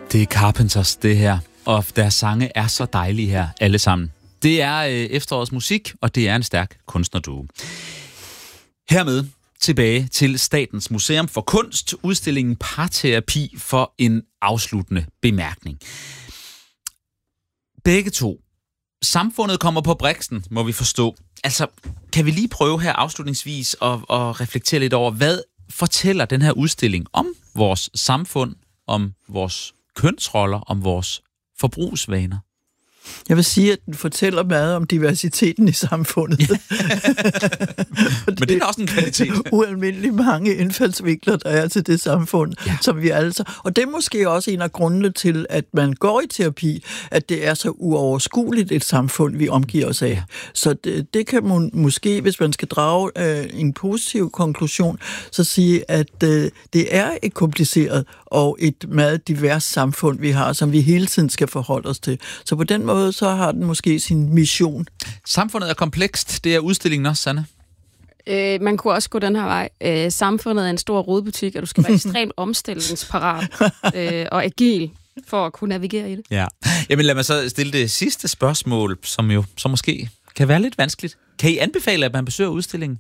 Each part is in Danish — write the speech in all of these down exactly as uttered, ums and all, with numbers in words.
Det er Carpenters, det her. Og deres sange er så dejlige her, alle sammen. Det er øh, efterårets musik, og det er en stærk kunstnerduo. Hermed tilbage til Statens Museum for Kunst, udstillingen Parterapi for en afsluttende bemærkning. Begge to. Samfundet kommer på briksen, må vi forstå. Altså, kan vi lige prøve her afslutningsvis at, at reflektere lidt over, hvad fortæller den her udstilling om vores samfund, om vores kønsroller, om vores forbrugsvaner? Jeg vil sige, at den fortæller meget om diversiteten i samfundet. Ja. Men det er også en kvalitet. Ualmindeligt mange indfaldsvinkler, der er til det samfund, ja. Som vi altså... Og det er måske også en af grundene til, at man går i terapi, at det er så uoverskueligt et samfund, vi omgiver os af. Ja. Så det, det kan man måske, hvis man skal drage øh, en positiv konklusion, så sige, at øh, det er et kompliceret og et meget divers samfund, vi har, som vi hele tiden skal forholde os til. Så på den måde, så har den måske sin mission. Samfundet er komplekst. Det er udstillingen også, Sanne. Øh, man kunne også gå den her vej. Øh, samfundet er en stor rodebutik, og du skal være ekstremt omstillingsparat øh, og agil for at kunne navigere i det. Ja. Jamen lad mig så stille det sidste spørgsmål, som jo så måske kan være lidt vanskeligt. Kan I anbefale, at man besøger udstillingen?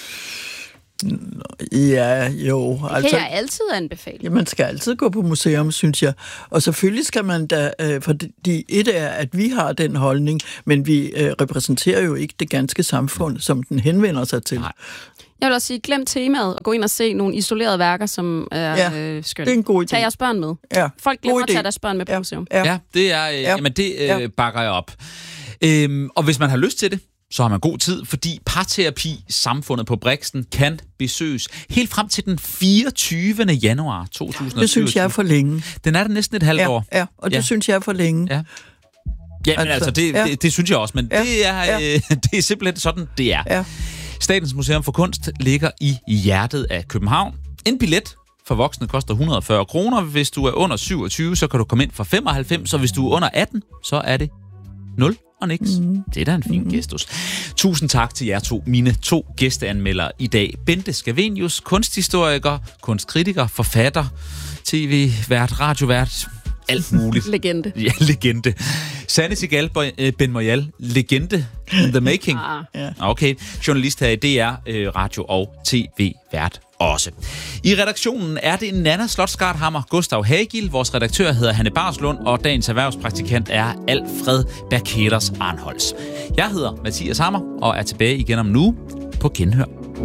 Ja, jo. Det altså, kan jeg altid anbefale. Ja, man skal altid gå på museum, synes jeg. Og selvfølgelig skal man da, øh, fordi et er, at vi har den holdning, men vi øh, repræsenterer jo ikke det ganske samfund, som den henvender sig til. Nej. Jeg vil også sige, glem temaet og gå ind og se nogle isolerede værker, som er ja, øh, skønne. Det er en god idé. Tag jeres børn med. Ja. Folk glemmer at tage deres børn med på ja. museum. Ja, ja det er, øh, ja. Jamen, det øh, ja. bakker jeg op. Øhm, og hvis man har lyst til det, så har man god tid, fordi parterapi Samfundet på Brixen kan besøges helt frem til den fireogtyvende januar to tusind syvogtyve. Det synes jeg er for længe. Den er der næsten et halvt ja, år. Ja, og det ja. synes jeg er for længe. Ja. Ja, men altså, altså det, ja. det, det synes jeg også, men ja. det, er, ja. øh, det er simpelthen sådan, det er. Ja. Statens Museum for Kunst ligger i hjertet af København. En billet for voksne koster et hundrede og fyrre kroner. Hvis du er under syvogtyve, så kan du komme ind for femoghalvfems, og hvis du er under atten, så er det nul og niks. Mm. Det er da en fin mm. gestus. Tusind tak til jer to, mine to gæsteanmeldere i dag. Bente Scavenius, kunsthistoriker, kunstkritiker, forfatter, tv-vært, radiovært, alt muligt. Legende. Ja, legende. Sanne Sigal Benmoyal, legende in the making. Ah. Okay, journalist her i D R, radio og tv-vært også. I redaktionen er det Nanna Slotsgaardhammer, Gustav Hagil, vores redaktør hedder Hanne Barslund, og dagens erhvervspraktikant er Alfred Berketers Arnholz. Jeg hedder Mathias Hammer og er tilbage igen om nu på Genhør.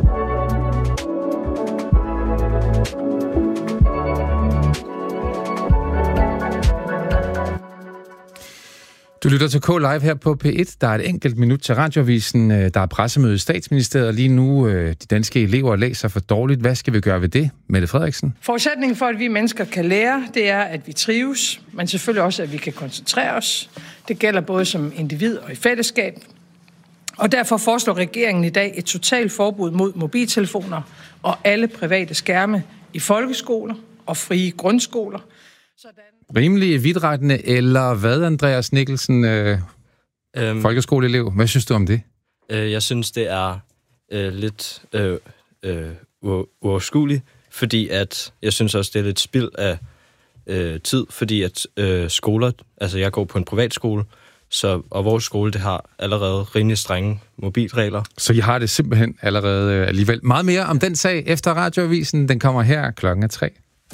Du lytter til K-Live her på P et. Der er et enkelt minut til radioavisen. Der er pressemøde i Statsministeriet. Lige nu de danske elever læser for dårligt. Hvad skal vi gøre ved det? Mette Frederiksen. Forudsætningen for, at vi mennesker kan lære, det er, at vi trives, men selvfølgelig også, at vi kan koncentrere os. Det gælder både som individ og i fællesskab. Og derfor foreslår regeringen i dag et totalt forbud mod mobiltelefoner og alle private skærme i folkeskoler og frie grundskoler. Sådan rimelig vidtrækkende, eller hvad, Andreas Nikkelsen, øh, øhm, folkeskoleelev? Hvad synes du om det? Øh, jeg synes, det er øh, lidt øh, øh, uoverskueligt, fordi at jeg synes også, det er lidt spild af øh, tid, fordi at øh, skoler, altså jeg går på en privatskole, så, og vores skole, det har allerede rimelig strenge mobilregler. Så I har det simpelthen allerede øh, alligevel. Meget mere om den sag efter radioavisen. Den kommer her klokken tre.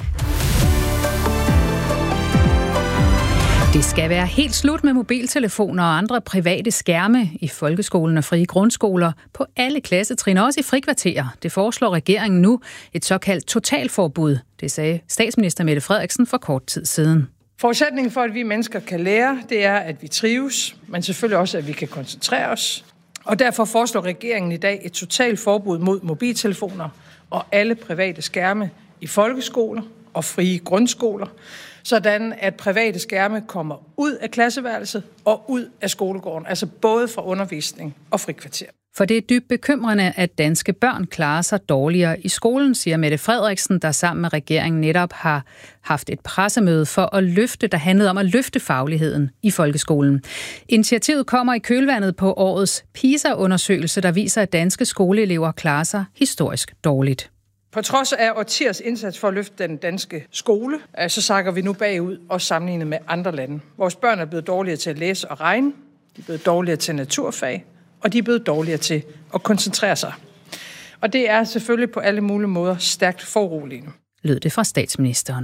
Det skal være helt slut med mobiltelefoner og andre private skærme i folkeskolen og frie grundskoler på alle klassetrin, også i frikvarterer. Det foreslår regeringen nu, et såkaldt totalforbud. Det sagde statsminister Mette Frederiksen for kort tid siden. Forudsætningen for, at vi mennesker kan lære, det er, at vi trives, men selvfølgelig også, at vi kan koncentrere os. Og derfor foreslår regeringen i dag et totalt forbud mod mobiltelefoner og alle private skærme i folkeskoler og frie grundskoler, sådan at private skærme kommer ud af klasseværelset og ud af skolegården, altså både fra undervisning og frikvarter. For det er dybt bekymrende, at danske børn klarer sig dårligere i skolen, siger Mette Frederiksen, der sammen med regeringen netop har haft et pressemøde for at løfte, der handlede om at løfte fagligheden i folkeskolen. Initiativet kommer i kølvandet på årets PISA-undersøgelse, der viser, at danske skoleelever klarer sig historisk dårligt. På trods af årtiers indsats for at løfte den danske skole, så sakker vi nu bagud og sammenlignet med andre lande. Vores børn er blevet dårligere til at læse og regne, de er blevet dårligere til naturfag, og de er blevet dårligere til at koncentrere sig. Og det er selvfølgelig på alle mulige måder stærkt foruroligende. Lød det fra statsministeren.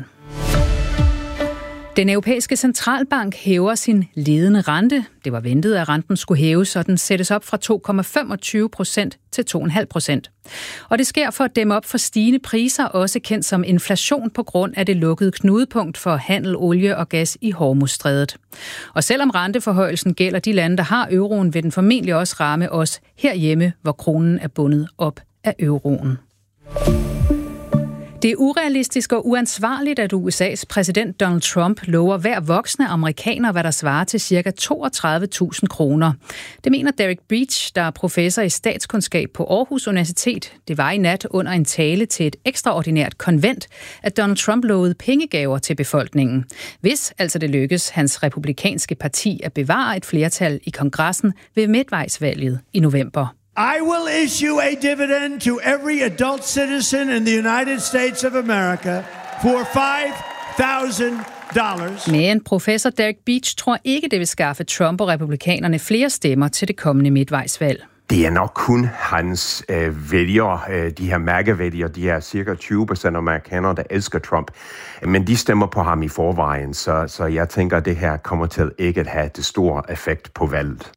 Den europæiske centralbank hæver sin ledende rente. Det var ventet, at renten skulle hæves, så den sættes op fra to komma femogtyve procent til to komma fem procent. Og det sker for at dæmme op for stigende priser, også kendt som inflation på grund af det lukkede knudepunkt for handel, olie og gas i Hormuzstrædet. Og selvom renteforhøjelsen gælder de lande, der har euroen, vil den formentlig også ramme os herhjemme, hvor kronen er bundet op af euroen. Det er urealistisk og uansvarligt, at U S A's præsident Donald Trump lover hver voksne amerikaner, hvad der svarer til ca. toogtredive tusind kroner. Det mener Derek Beach, der er professor i statskundskab på Aarhus Universitet. Det var i nat under en tale til et ekstraordinært konvent, at Donald Trump lovede pengegaver til befolkningen. Hvis altså det lykkes hans republikanske parti at bevare et flertal i kongressen ved midtvejsvalget i november. I will issue a dividend to every adult citizen in the United States of America for five thousand dollars. Men professor Derek Beach tror ikke, det vil skaffe Trump og republikanerne flere stemmer til det kommende midtvejsvalg. Det er nok kun hans øh, vælgere, øh, de her mærkevælgere, de her cirka tyve procent amerikanere, der elsker Trump. Men de stemmer på ham i forvejen, så, så jeg tænker, at det her kommer til ikke at have det store effekt på valget.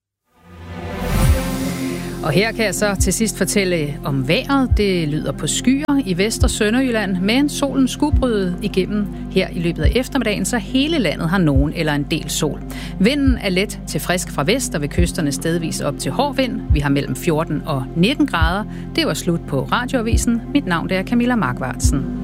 Og her kan jeg så til sidst fortælle om vejret. Det lyder på skyer i Vest- og Sønderjylland, men solen skulle bryde igennem her i løbet af eftermiddagen, så hele landet har nogen eller en del sol. Vinden er let til frisk fra vest, og ved kysterne stedvis op til hård vind. Vi har mellem fjorten og nitten grader. Det var slut på Radioavisen. Mit navn er Camilla Markvartsen.